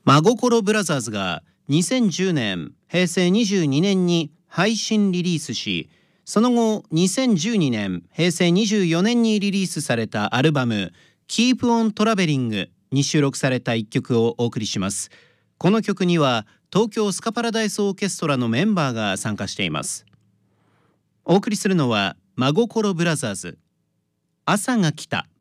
真心ブラザーズが2010年、平成22年に配信リリースし、その後2012年、平成24年にリリースされたアルバム Keep on Traveling に収録された一曲をお送りします。この曲には東京スカパラダイスオーケストラのメンバーが参加しています。お送りするのは真心ブラザーズ、朝が来た。